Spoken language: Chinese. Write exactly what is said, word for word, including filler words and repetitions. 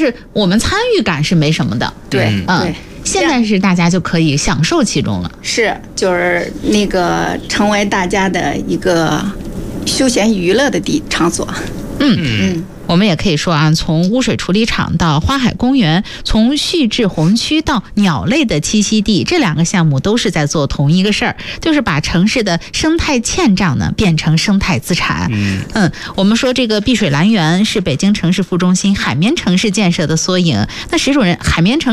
是我们参与感是没什么的。 对， 嗯。 对。 现在是大家就可以享受其中了， 是就是那个成为大家的一个休闲娱乐的地场所。 嗯嗯，我们也可以说啊，从污水处理厂到花海公园，从旭志红区到鸟类的栖息地，这两个项目都是在做同一个事儿，就是把城市的生态欠账呢变成生态资产。嗯嗯，我们说这个碧水蓝园是北京城市副中心海绵城市建设的缩影，那石主任，海绵城